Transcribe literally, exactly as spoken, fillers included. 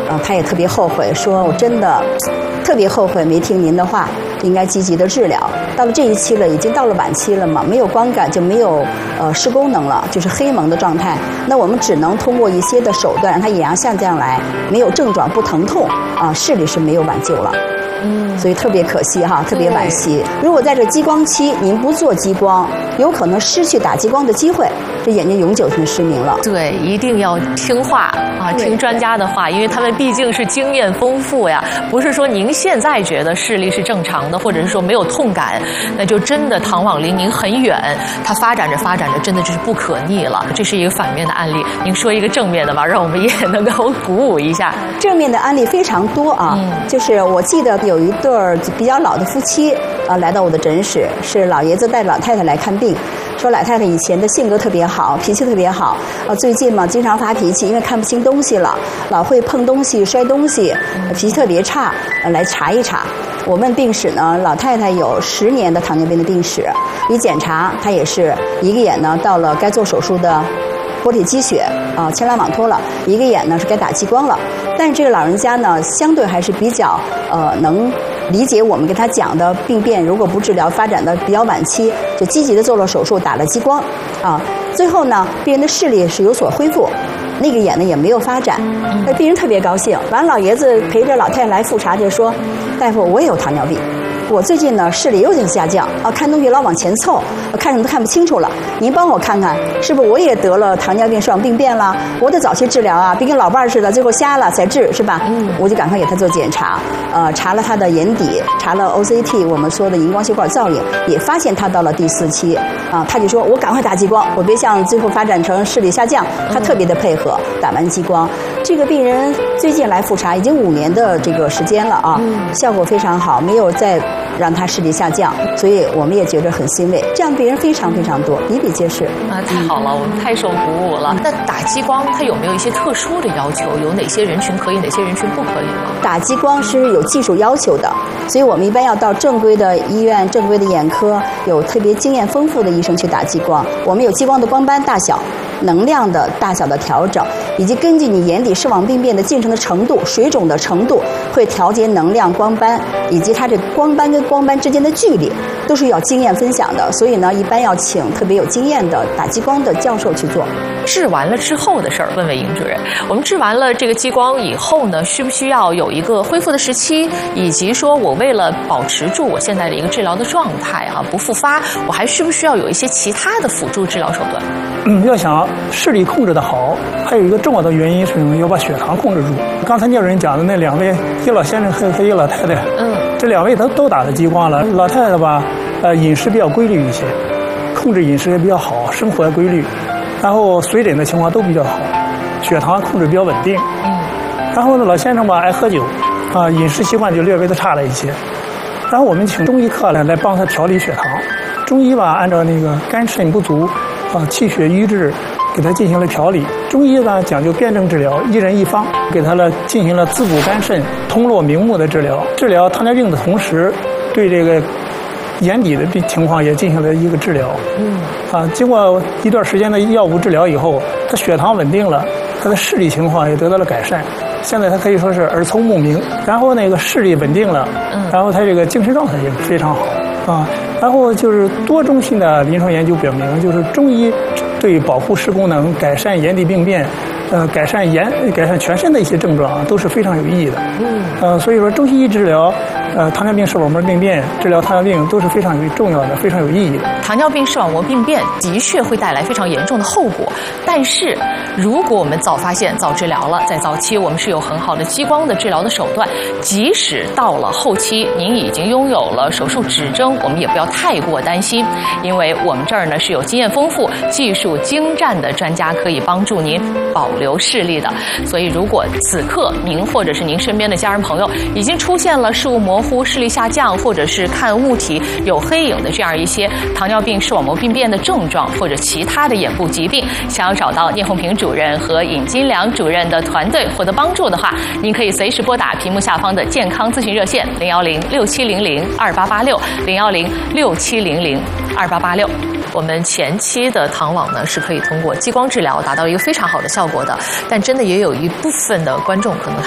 呃，他也特别后悔，说我真的特别后悔没听您的话，应该积极的治疗。到了这一期了，已经到了晚期了嘛，没有光感就没有呃视功能了，就是黑蒙的状态。那我们只能通过一些的手段让它眼压下降来，没有症状不疼痛啊，视力是没有挽救了。嗯，所以特别可惜哈，特别惋惜。如果在这激光期您不做激光，有可能失去打激光的机会，这眼睛永久性失明了。 对，一定要听话啊，听专家的话，因为他们毕竟是经验丰富呀。不是说您现在觉得视力是正常的，或者是说没有痛感，那就真的唐往离您很远，它发展着发展着，真的就是不可逆了。这是一个反面的案例，您说一个正面的吧，让我们也能够鼓舞一下。 正面的案例非常多啊，嗯、就是我记得有一对儿比较老的夫妻啊，来到我的诊室，是老爷子带老太太来看病。说老太太以前的性格特别好，脾气特别好，呃，最近嘛经常发脾气，因为看不清东西了，老会碰东西、摔东西，脾气特别差。呃，来查一查，我问病史呢，老太太有十年的糖尿病的病史，一检查她也是一个眼呢到了该做手术的玻体积血啊，牵拉网脱了，一个眼呢是该打激光了。但是这个老人家呢，相对还是比较呃能理解我们跟他讲的病变，如果不治疗，发展的比较晚期，就积极的做了手术，打了激光啊。最后呢，病人的视力是有所恢复，那个眼呢也没有发展，那病人特别高兴。完，老爷子陪着老太太来复查，就说：“大夫，我也有糖尿病。”我最近呢视力有点下降啊，看东西老往前凑，看什么都看不清楚了。您帮我看看，是不是我也得了糖尿病视网病变了？我得早期治疗啊，别跟老伴儿似的，最后瞎了才治，是吧？嗯，我就赶快给他做检查，呃，查了他的眼底，查了 O C T， 我们说的荧光血管造影，也发现他到了第四期啊。他就说我赶快打激光，我别像最后发展成视力下降。他特别的配合，打完激光。这个病人最近来复查，已经五年的这个时间了啊，效果非常好，没有再让他视力下降，所以我们也觉得很欣慰。这样病人非常非常多，比比皆是。 啊，太好了，我们太受鼓舞了。那打激光它有没有一些特殊的要求？有哪些人群可以，哪些人群不可以吗？ 打激光是有技术要求的，所以我们一般要到正规的医院、正规的眼科，有特别经验丰富的医生去打激光。我们有激光的光斑大小、能量的大小的调整，以及根据你眼底视网病变的进程的程度、水肿的程度，会调节能量、光斑，以及它这光斑跟光斑之间的距离，都是要经验分享的。所以呢，一般要请特别有经验的打激光的教授去做。 治完了之后的事儿，问问尹主任，我们治完了这个激光以后呢，需不需要有一个恢复的时期？以及说我为了保持住我现在的一个治疗的状态啊，不复发，我还需不需要有一些其他的辅助治疗手段？ 嗯，要想视力控制的好，还有一个重要的原因是要把血糖控制住。刚才聂主任讲的那两位，一老先生和和一老太太，嗯，这两位都都打了激光了。老太太吧，呃，饮食比较规律一些，控制饮食也比较好，生活也规律，然后水肿的情况都比较好，血糖控制比较稳定。嗯，然后呢，老先生吧爱喝酒，啊，饮食习惯就略微的差了一些。然后我们请中医科来来帮他调理血糖。中医吧，按照那个肝肾不足，啊，气血瘀滞，给他进行了调理。中医呢讲究辩证治疗，一人一方，给他了进行了滋补肝肾、通络明目的治疗。治疗糖尿病的同时，对这个眼底的病情况也进行了一个治疗。嗯，啊，经过一段时间的药物治疗以后，他血糖稳定了，他的视力情况也得到了改善。现在他可以说是耳聪目明，然后那个视力稳定了，然后他这个精神状态也非常好啊。然后就是多中心的临床研究表明，就是中医对保护视功能、改善眼底病变、呃改善眼、改善全身的一些症状啊，都是非常有意义的。嗯，呃，所以说中西医治疗呃糖尿病视网膜病变、治疗糖尿病都是非常有重要的、非常有意义的。 糖尿病视网膜病变的确会带来非常严重的后果，但是如果我们早发现、早治疗了，在早期我们是有很好的激光的治疗的手段，即使到了后期您已经拥有了手术指征，我们也不要太过担心，因为我们这儿呢是有经验丰富、技术精湛的专家可以帮助您保留视力的。所以如果此刻您或者是您身边的家人朋友已经出现了视物模糊、视力下降，或者是看物体有黑影的这样一些糖尿病视网膜病变的症状，或者其他的眼部疾病，想要找到聂红平主任和尹金良主任的团队获得帮助的话，您可以随时拨打屏幕下方的健康咨询热线零幺零六七零零二八八六零幺零六七零零二八八六。我们前期的糖网呢是可以通过激光治疗达到一个非常好的效果的，但真的也有一部分的观众可能